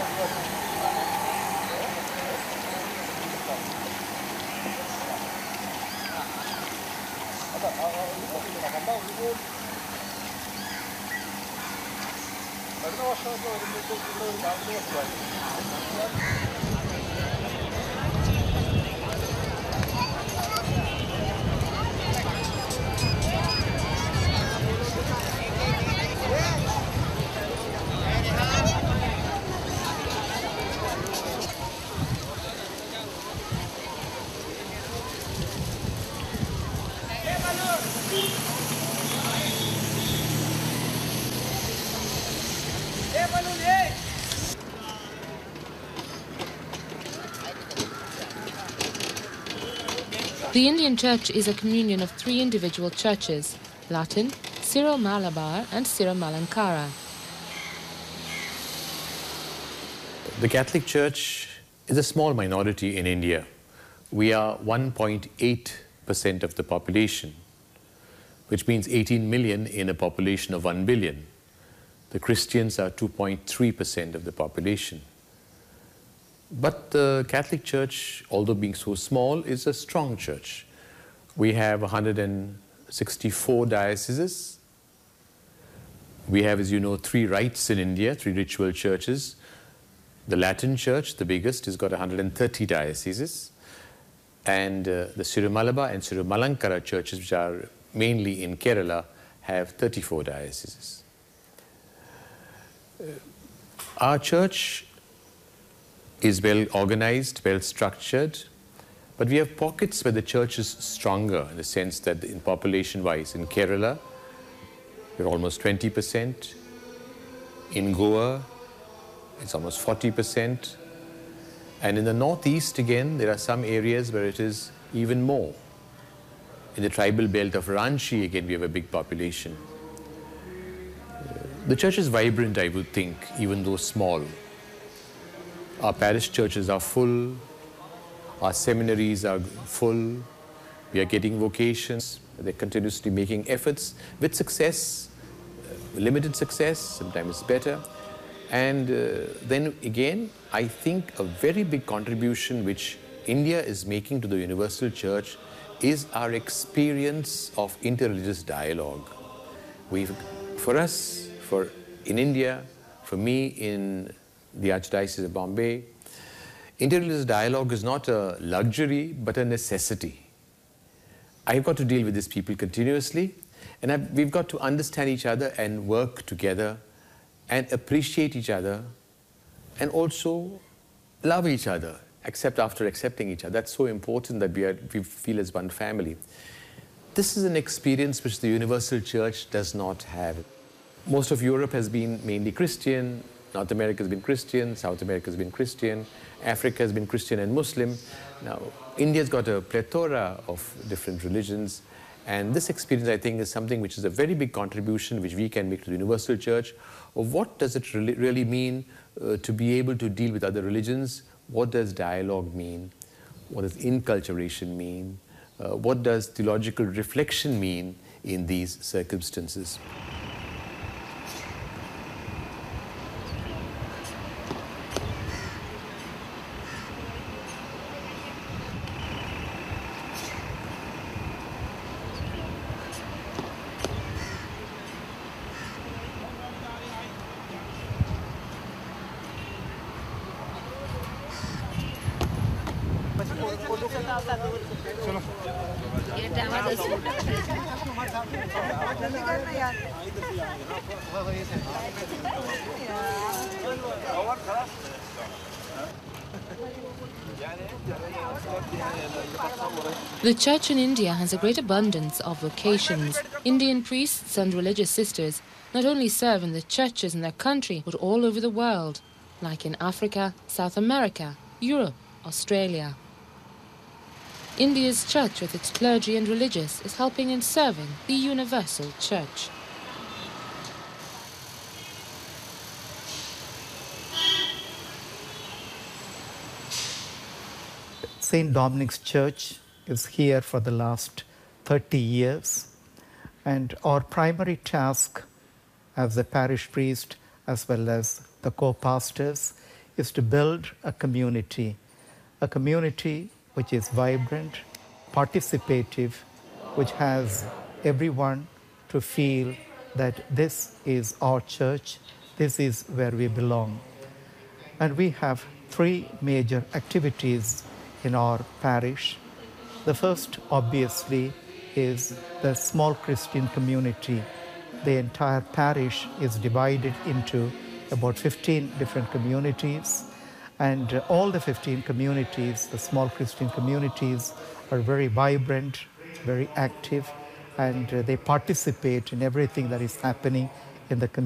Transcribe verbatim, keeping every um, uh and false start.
The Indian Church is a communion of three individual churches, Latin, Syro-Malabar and Syro-Malankara. The Catholic Church is a small minority in India. We are one point eight percent of the population, which means eighteen million in a population of one billion. The Christians are two point three percent of the population. But the Catholic Church, although being so small, is a strong church. We have one hundred sixty-four dioceses. We have, as you know, three rites in India, three ritual churches. The Latin Church, the biggest, has got one hundred thirty dioceses. And uh, the Syro-Malabar and Syro-Malankara churches, which are mainly in Kerala, have thirty-four dioceses. Uh, our church is well organized, well structured, but we have pockets where the church is stronger in the sense that in population-wise, in Kerala, we're almost twenty percent. In Goa, it's almost forty percent. And in the northeast, again, there are some areas where it is even more. In the tribal belt of Ranchi, again, we have a big population. The church is vibrant, I would think, even though small. Our parish churches are full, our seminaries are full, we are getting vocations, they're continuously making efforts with success, uh, limited success, sometimes better. And uh, then again, I think a very big contribution which India is making to the Universal Church is our experience of interreligious dialogue. We've, for us, for in India, for me in the Archdiocese of Bombay, interreligious dialogue is not a luxury, but a necessity. I've got to deal with these people continuously, and I've, we've got to understand each other and work together and appreciate each other and also love each other, accept after accepting each other. That's so important that we, are, we feel as one family. This is an experience which the Universal Church does not have. Most of Europe has been mainly Christian, North America has been Christian, South America has been Christian, Africa has been Christian and Muslim. Now, India's got a plethora of different religions, and this experience, I think, is something which is a very big contribution which we can make to the Universal Church of what does it really, really mean uh, to be able to deal with other religions. What does dialogue mean? What does inculturation mean? Uh, what does theological reflection mean in these circumstances? The Church in India has a great abundance of vocations. Indian priests and religious sisters not only serve in the churches in their country, but all over the world, like in Africa, South America, Europe, Australia. India's church, with its clergy and religious, is helping in serving the Universal Church. Saint Dominic's Church is here for the last thirty years, and our primary task as the parish priest as well as the co-pastors is to build a community, a community which is vibrant, participative, which has everyone to feel that this is our church, this is where we belong. And we have three major activities in our parish. The first, obviously, is the small Christian community. The entire parish is divided into about fifteen different communities, and uh, all the fifteen communities, the small Christian communities, are very vibrant, very active, and uh, they participate in everything that is happening in the community.